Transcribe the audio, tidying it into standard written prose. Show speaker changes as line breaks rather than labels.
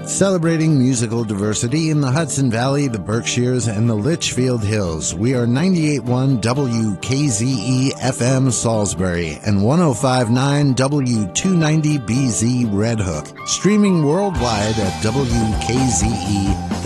Celebrating musical diversity in the Hudson Valley, the Berkshires, and the Litchfield Hills. We are 98.1 WKZE FM Salisbury and 105.9 W290BZ Red Hook. Streaming worldwide at WKZE.com.